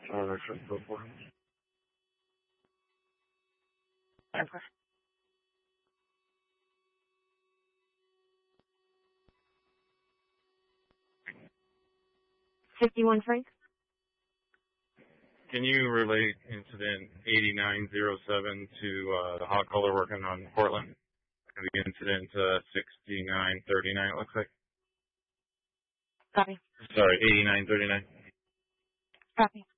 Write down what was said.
Go for it. Okay. 51 Frank? Can you relate incident 8907 to the hot color working on Portland? The incident 6939, it looks like. Copy. Sorry, 8939. Copy.